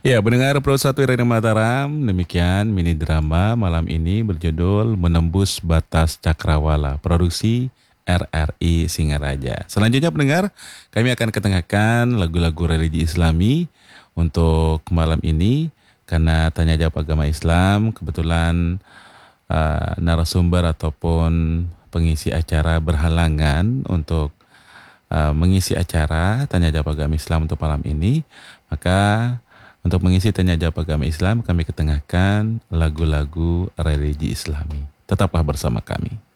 Ya, pendengar Pro 1 Radio Mataram, demikian mini drama malam ini berjudul Menembus Batas Cakrawala, produksi RRI Singaraja. Selanjutnya pendengar, kami akan ketengahkan lagu-lagu religi Islami untuk malam ini karena tanya jawab agama Islam, kebetulan narasumber ataupun pengisi acara berhalangan untuk mengisi acara tanya jawab agama Islam untuk malam ini, maka untuk mengisi tanya jawab agama Islam kami ketengahkan lagu-lagu religi Islami. Tetaplah bersama kami.